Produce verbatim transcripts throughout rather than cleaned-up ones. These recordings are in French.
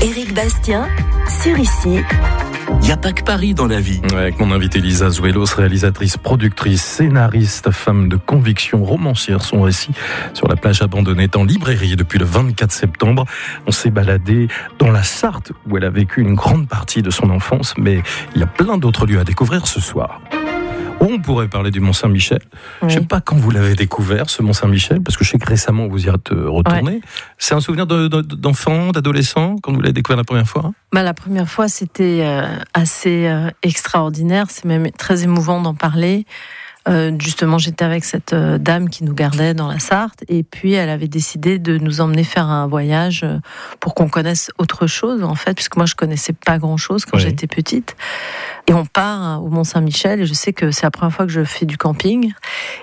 Éric Bastien, sur Ici. Il n'y a pas que Paris dans la vie. Ouais, avec mon invité Lisa Zuelos, réalisatrice, productrice, scénariste, femme de conviction, romancière. Son récit sur la plage abandonnée est en librairie depuis le vingt-quatre septembre. On s'est baladé dans la Sarthe où elle a vécu une grande partie de son enfance, mais il y a plein d'autres lieux à découvrir ce soir. On pourrait parler du Mont-Saint-Michel. Oui. Je ne sais pas quand vous l'avez découvert, ce Mont-Saint-Michel, parce que je sais que récemment vous y êtes retourné. Ouais. C'est un souvenir de, de, d'enfant, d'adolescent, quand vous l'avez découvert la première fois? Bah, la première fois, c'était euh, assez euh, extraordinaire. C'est même très émouvant d'en parler. Euh, justement, j'étais avec cette euh, dame qui nous gardait dans la Sarthe, et puis elle avait décidé de nous emmener faire un voyage euh, pour qu'on connaisse autre chose, en fait, puisque moi je connaissais pas grand-chose quand oui. j'étais petite. Et on part au Mont-Saint-Michel, et je sais que c'est la première fois que je fais du camping.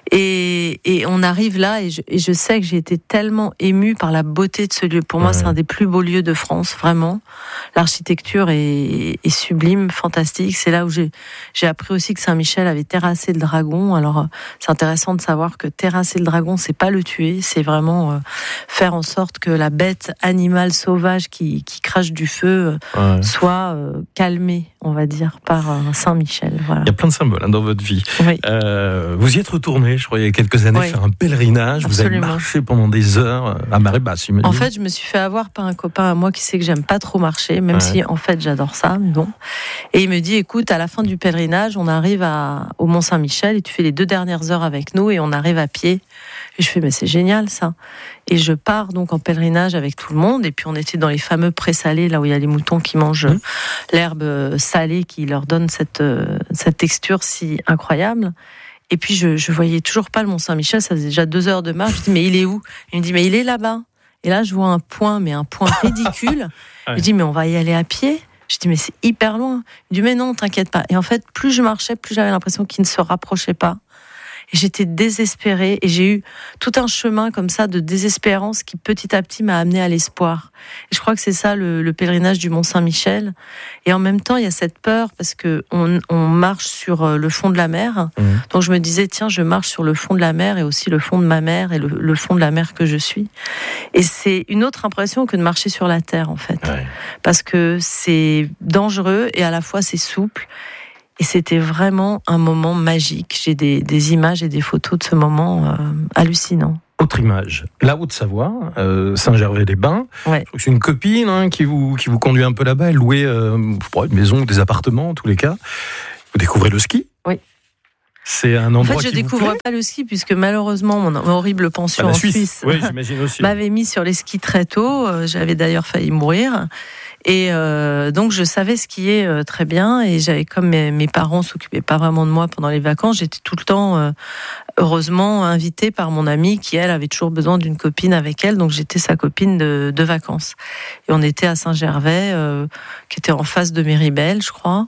Et, et on arrive là, et je, et je sais que j'ai été tellement émue par la beauté de ce lieu. Pour ouais. moi, c'est un des plus beaux lieux de France, vraiment. L'architecture est, est sublime, fantastique. C'est là où j'ai, j'ai appris aussi que Saint-Michel avait terrassé le dragon. Alors, c'est intéressant de savoir que terrasser le dragon, c'est pas le tuer, c'est vraiment euh, faire en sorte que la bête animale sauvage qui, qui crache du feu euh, ouais. soit euh, calmée, on va dire, par euh, Saint-Michel. Voilà. Il y a plein de symboles hein, dans votre vie. Oui. Euh, vous y êtes retourné, je crois, il y a quelques années, oui. faire un pèlerinage. Absolument. Vous avez marché pendant des heures à marée basse, j'imagine. En fait, je me suis fait avoir par un copain à moi qui sait que j'aime pas trop marcher, même ouais. si, en fait, j'adore ça, mais bon. Et il me dit, écoute, à la fin du pèlerinage, on arrive à, au Mont-Saint-Michel et tu fais les deux dernières heures avec nous et on arrive à pied. Et je fais, mais c'est génial, ça. Et je pars donc en pèlerinage avec tout le monde. Et puis on était dans les fameux prés salés, là où il y a les moutons qui mangent mmh. l'herbe salée qui leur donne cette, cette texture si incroyable. Et puis je, je voyais toujours pas le Mont-Saint-Michel, ça faisait déjà deux heures de marche. Je dis, mais il est où? Il me dit, mais il est là-bas. Et là, je vois un point, mais un point ridicule. ouais. Je dis, mais on va y aller à pied. Je dis, mais c'est hyper loin. Il dit, mais non, t'inquiète pas. Et en fait, plus je marchais, plus j'avais l'impression qu'il ne se rapprochait pas. Et j'étais désespérée et j'ai eu tout un chemin comme ça de désespérance qui petit à petit m'a amenée à l'espoir. Et je crois que c'est ça le, le pèlerinage du Mont-Saint-Michel. Et en même temps, il y a cette peur parce que on, on marche sur le fond de la mer. Mmh. Donc je me disais, tiens, je marche sur le fond de la mer et aussi le fond de ma mère et le, le fond de la mer que je suis. Et c'est une autre impression que de marcher sur la terre, en fait. Ouais. Parce que c'est dangereux et à la fois c'est souple. Et c'était vraiment un moment magique. J'ai des, des images et des photos de ce moment euh, hallucinant. Autre image, la Haute-Savoie, euh, Saint-Gervais-les-Bains. Ouais. C'est une copine hein, qui, vous, qui vous conduit un peu là-bas. Elle louait euh, une maison ou des appartements, en tous les cas. Vous découvrez le ski ? Oui. C'est un endroit en fait, je qui découvre pas le ski puisque malheureusement mon horrible pension ah, en Suisse, Suisse oui, j'imagine aussi. m'avait mis sur les skis très tôt. J'avais d'ailleurs failli mourir. Et euh, donc je savais skier euh, très bien et j'avais comme mes, mes parents s'occupaient pas vraiment de moi pendant les vacances, j'étais tout le temps euh, heureusement invitée par mon amie qui elle avait toujours besoin d'une copine avec elle, donc j'étais sa copine de, de vacances. Et on était à Saint-Gervais, euh, qui était en face de Méribel, je crois.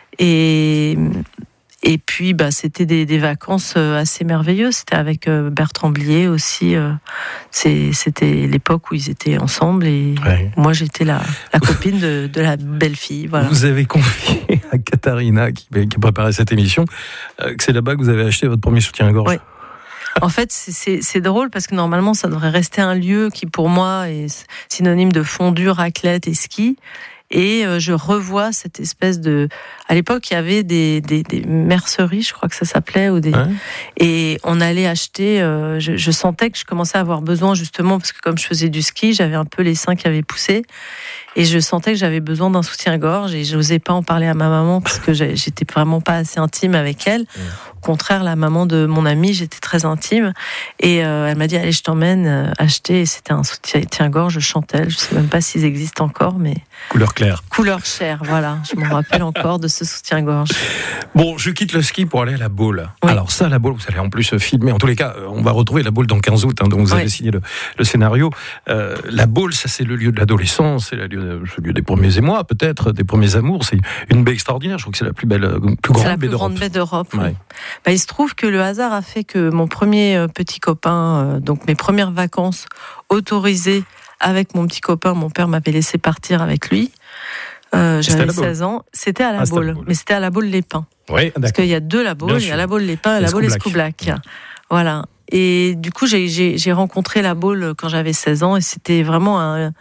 Et Et puis, bah, c'était des, des vacances assez merveilleuses. C'était avec euh, Bertrand Blier aussi. Euh, c'est, c'était l'époque où ils étaient ensemble et ouais. moi, j'étais la, la copine de, de la belle-fille. Voilà. Vous avez confié à Katharina, qui, qui préparait cette émission, euh, que c'est là-bas que vous avez acheté votre premier soutien-gorge. Oui. En fait, c'est, c'est, c'est drôle parce que normalement, ça devrait rester un lieu qui, pour moi, est synonyme de fondue, raclette et ski. Et euh, je revois cette espèce de... À l'époque, il y avait des, des, des merceries, je crois que ça s'appelait. Ou des... Ouais. Et on allait acheter... Euh, je, je sentais que je commençais à avoir besoin, justement, parce que comme je faisais du ski, j'avais un peu les seins qui avaient poussé. Et je sentais que j'avais besoin d'un soutien-gorge. Et je n'osais pas en parler à ma maman, parce que j'étais vraiment pas assez intime avec elle. Ouais. Au contraire, la maman de mon amie, j'étais très intime. Et euh, elle m'a dit, allez, je t'emmène euh, acheter. Et c'était un soutien-gorge Chantel. Je ne sais même pas s'ils existent encore, mais... Couleur claire. Couleur chair, voilà. Je me rappelle encore de ce soutien-gorge. Bon, je quitte le ski pour aller à la Baule. Oui. Alors ça, la Baule, vous allez en plus filmer. En tous les cas, on va retrouver la Baule dans quinze août, hein, dont vous avez oui. signé le, le scénario. Euh, la Baule, ça c'est le lieu de l'adolescence, c'est le lieu, le lieu des premiers émois, peut-être, des premiers amours. C'est une baie extraordinaire. Je crois que c'est la plus belle, plus grande c'est la baie plus d'Europe. grande baie d'Europe. Ouais. Bah, il se trouve que le hasard a fait que mon premier petit copain, euh, donc mes premières vacances autorisées avec mon petit copain, mon père m'avait laissé partir avec lui. Euh, j'avais seize ans, c'était à la ah, Baule, mais c'était à la Baule les Pins. Oui, parce qu'il y a deux la Baule, il y a la Baule les Pins et la Baule Escoublac. Mmh. Voilà. Et du coup, j'ai, j'ai, j'ai rencontré la Baule quand j'avais seize ans et c'était vraiment un,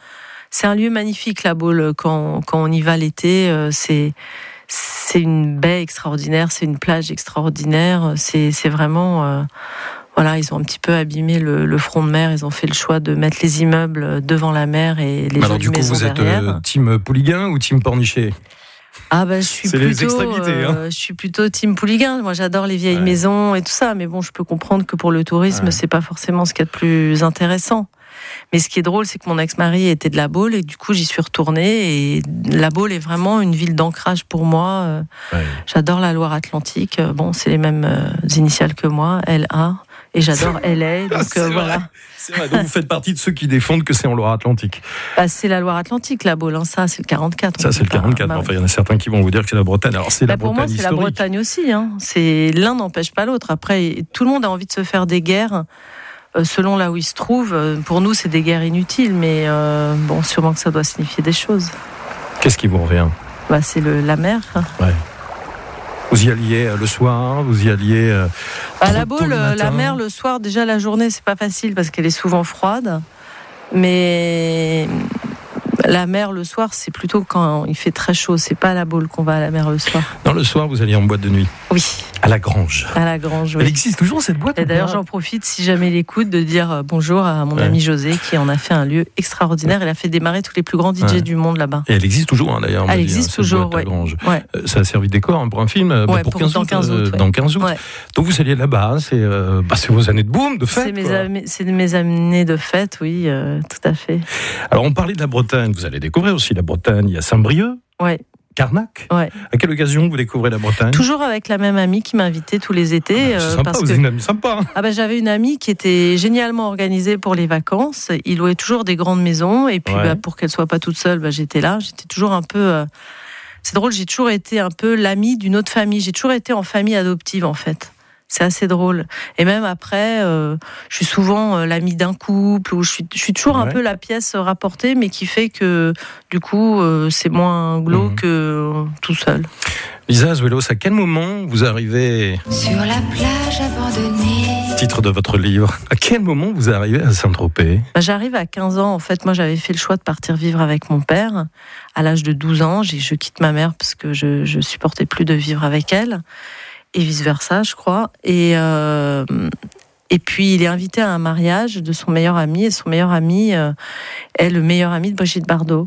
c'est un lieu magnifique, la Baule. Quand, quand on y va l'été, euh, c'est, c'est une baie extraordinaire, c'est une plage extraordinaire. C'est, c'est vraiment... Euh, voilà, ils ont un petit peu abîmé le, le front de mer. Ils ont fait le choix de mettre les immeubles devant la mer et les Alors, jolies maisons derrière. du coup, vous êtes euh, team Pouliguen ou team Pornichet ? Ah bah je suis c'est plutôt, les extrémités, hein. euh, je suis plutôt team Pouliguen. Moi j'adore les vieilles ouais. maisons et tout ça, mais bon je peux comprendre que pour le tourisme ouais. c'est pas forcément ce qu'il y a de plus intéressant. Mais ce qui est drôle, c'est que mon ex-mari était de la Baule et du coup j'y suis retournée et la Baule est vraiment une ville d'ancrage pour moi. Ouais. J'adore la Loire-Atlantique. Bon, c'est les mêmes initiales que moi, L A. Et j'adore L A, donc c'est euh, vrai, voilà. C'est vrai, donc vous faites partie de ceux qui défendent que c'est en Loire-Atlantique. Bah, c'est la Loire-Atlantique, la Baule, hein. Ça c'est le quarante-quatre. Ça c'est le quarante-quatre, bah, enfin il y en a certains qui vont vous dire que c'est la Bretagne. Alors c'est bah, la Bretagne pour moi, historique. C'est la Bretagne aussi, hein. C'est... L'un n'empêche pas l'autre. Après, tout le monde a envie de se faire des guerres euh, selon là où il se trouve. Pour nous, c'est des guerres inutiles, mais euh, bon, sûrement que ça doit signifier des choses. Qu'est-ce qui vous revient ? Bah, c'est le, la mer. Ouais. Vous y alliez le soir, vous y alliez euh, à la Baule, la mer le soir, déjà la journée c'est pas facile parce qu'elle est souvent froide, mais la mer le soir c'est plutôt quand il fait très chaud, c'est pas à la Baule qu'on va à la mer le soir. Non, le soir vous alliez en boîte de nuit. Oui. À la Grange. À la Grange, oui. Elle existe toujours cette boîte. Et d'ailleurs j'en profite si jamais il écoute de dire bonjour à mon ouais. ami José qui en a fait un lieu extraordinaire. Ouais. Elle a fait démarrer tous les plus grands D J ouais. du monde là-bas. Et elle existe toujours hein, d'ailleurs. Elle dit, existe hein, toujours, ouais. Grange. Ouais. Euh, ça a servi de décor hein, pour un film ouais, bah, pour, pour quinze dans août. quinze août. Euh, ouais. Dans quinze août. Ouais. Donc vous alliez là-bas, c'est, euh, bah, c'est vos années de boom, de fête. C'est mes, am- c'est mes années de fête, oui, euh, tout à fait. Alors on parlait de la Bretagne, vous allez découvrir aussi la Bretagne. Il y a Saint-Brieuc. Ouais. Carnac. Ouais. À quelle occasion vous découvrez la Bretagne ? Toujours avec la même amie qui m'invitait tous les étés. Ah bah, c'est sympa, parce vous que... avez une amie sympa. Hein. Ah bah, j'avais une amie qui était génialement organisée pour les vacances. Il louait toujours des grandes maisons. Et puis ouais. bah, pour qu'elle soit pas toute seule, bah, j'étais là. J'étais toujours un peu... Euh... C'est drôle, j'ai toujours été un peu l'amie d'une autre famille. J'ai toujours été en famille adoptive en fait. C'est assez drôle. Et même après, euh, je suis souvent euh, l'amie d'un couple, ou je suis, je suis toujours ouais. un peu la pièce rapportée, mais qui fait que, du coup, euh, c'est moins glauque mmh. que euh, tout seul. Lisa Azuelos, à quel moment vous arrivez... Sur la plage abandonnée. Titre de votre livre. À quel moment vous arrivez à Saint-Tropez ? Bah, j'arrive à quinze ans. En fait, moi, j'avais fait le choix de partir vivre avec mon père. À l'âge de douze ans, j'ai, je quitte ma mère parce que je, je supportais plus de vivre avec elle. Et vice-versa, je crois. Et, euh, et puis, il est invité à un mariage de son meilleur ami. Et son meilleur ami euh, est le meilleur ami de Brigitte Bardot.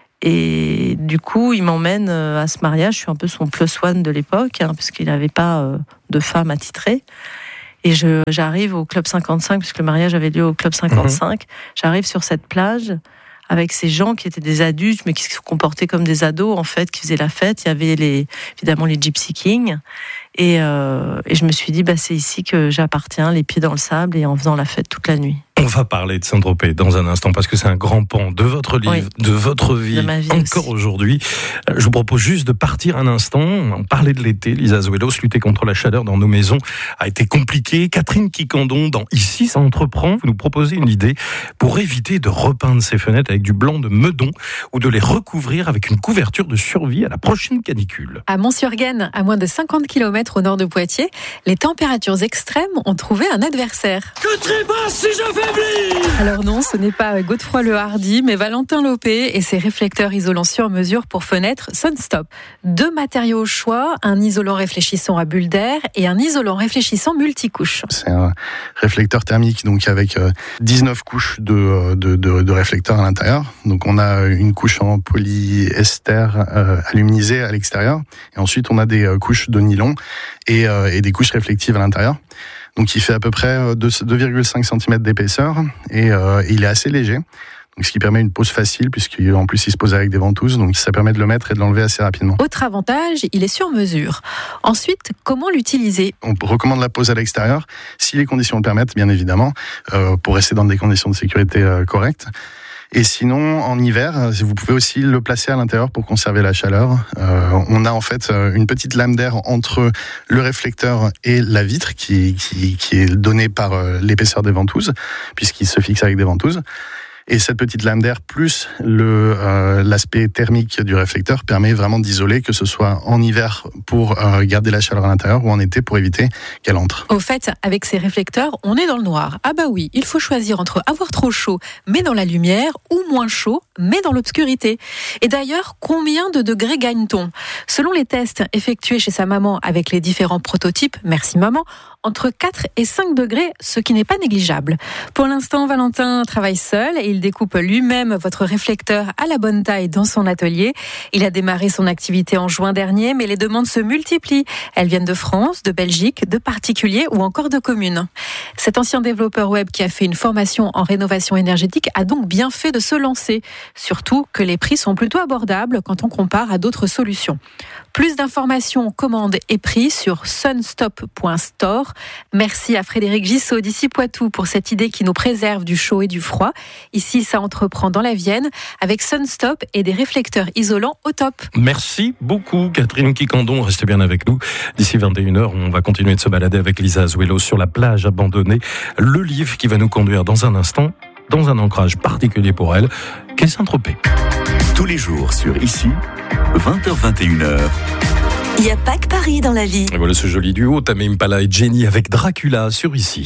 Et du coup, il m'emmène à ce mariage. Je suis un peu son plus one de l'époque, hein, parce qu'il n'avait pas euh, de femme attitrée. Et je, j'arrive au Club cinquante-cinq, puisque le mariage avait lieu au Club cinquante-cinq. Mmh. J'arrive sur cette plage avec ces gens qui étaient des adultes, mais qui se comportaient comme des ados, en fait, qui faisaient la fête. Il y avait les, évidemment les Gypsy Kings. Et, euh, et je me suis dit, bah, c'est ici que j'appartiens, les pieds dans le sable et en faisant la fête toute la nuit. On va parler de Saint-Tropez dans un instant parce que c'est un grand pan de votre livre, oui. de votre vie, de ma vie encore aussi. Aujourd'hui. Je vous propose juste de partir un instant. On parlait de l'été. Lisa Azuelos, lutter contre la chaleur dans nos maisons a été compliqué. Catherine Quicandon, dans Ici ça entreprend, vous nous proposez une idée pour éviter de repeindre ses fenêtres avec du blanc de meudon ou de les recouvrir avec une couverture de survie à la prochaine canicule. À Mont-sur-Gaine, à moins de cinquante kilomètres au nord de Poitiers, les températures extrêmes ont trouvé un adversaire. Que trépasse si je faiblis ? Alors non, ce n'est pas Godefroy le Hardy, mais Valentin Lopé et ses réflecteurs isolants sur mesure pour fenêtres Sunstop. Deux matériaux au choix, un isolant réfléchissant à bulle d'air et un isolant réfléchissant multicouche. C'est un réflecteur thermique, donc avec dix-neuf couches de, de, de, de réflecteurs à l'intérieur. Donc on a une couche en polyester euh, aluminisé à l'extérieur, et ensuite on a des couches de nylon et, euh, et des couches réflectives à l'intérieur. Donc il fait à peu près deux virgule cinq centimètres d'épaisseur et, euh, et il est assez léger. Donc, ce qui permet une pose facile, puisqu'en plus il se pose avec des ventouses, donc ça permet de le mettre et de l'enlever assez rapidement. Autre avantage, il est sur mesure. Ensuite, comment l'utiliser ? On recommande la pose à l'extérieur, si les conditions le permettent, bien évidemment, euh, pour rester dans des conditions de sécurité euh, correctes. Et sinon, en hiver, vous pouvez aussi le placer à l'intérieur pour conserver la chaleur. Euh, on a en fait une petite lame d'air entre le réflecteur et la vitre qui, qui, qui est donnée par l'épaisseur des ventouses, puisqu'il se fixe avec des ventouses. Et cette petite lame d'air plus le, euh, l'aspect thermique du réflecteur permet vraiment d'isoler, que ce soit en hiver pour euh, garder la chaleur à l'intérieur ou en été pour éviter qu'elle entre. Au fait, avec ces réflecteurs, on est dans le noir. Ah bah oui, il faut choisir entre avoir trop chaud mais dans la lumière ou moins chaud mais dans l'obscurité. Et d'ailleurs, combien de degrés gagne-t-on ? Selon les tests effectués chez sa maman avec les différents prototypes, merci maman, entre quatre et cinq degrés, ce qui n'est pas négligeable. Pour l'instant, Valentin travaille seul et il découpe lui-même votre réflecteur à la bonne taille dans son atelier. Il a démarré son activité en juin dernier, mais les demandes se multiplient. Elles viennent de France, de Belgique, de particuliers ou encore de communes. Cet ancien développeur web qui a fait une formation en rénovation énergétique a donc bien fait de se lancer. Surtout que les prix sont plutôt abordables quand on compare à d'autres solutions. Plus d'informations, commandes et prix sur sunstop point store. Merci à Frédéric Gissot d'ici Poitou pour cette idée qui nous préserve du chaud et du froid. Ici, ça entreprend dans la Vienne avec Sunstop et des réflecteurs isolants au top. Merci beaucoup Catherine Quicandon, restez bien avec nous. D'ici vingt et une heures, on va continuer de se balader avec Lisa Azuelo sur la plage abandonnée. Le livre qui va nous conduire dans un instant dans un ancrage particulier pour elle, qu'est Saint-Tropez. Tous les jours sur Ici, vingt heures vingt et une heures. Il n'y a pas que Paris dans la vie. Et voilà ce joli duo, Tame Impala et Jenny avec Dracula sur Ici.